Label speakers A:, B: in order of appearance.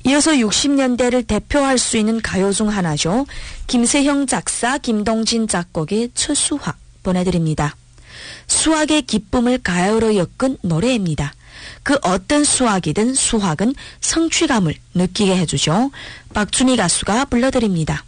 A: 이어서 60년대를 대표할 수 있는 가요 중 하나죠. 김세형 작사, 김동진 작곡의 추수화 보내드립니다. 수학의 기쁨을 가요로 엮은 노래입니다. 그 어떤 수학이든 수학은 성취감을 느끼게 해주죠. 박준희 가수가 불러드립니다.